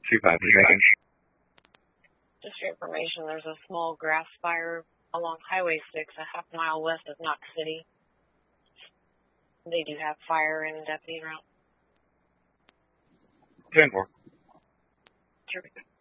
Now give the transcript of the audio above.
2-5 to Bacon. Just for information, there's a small grass fire along Highway 6, a half mile west of Knox City. They do have fire and deputy route. 10-4. Sure.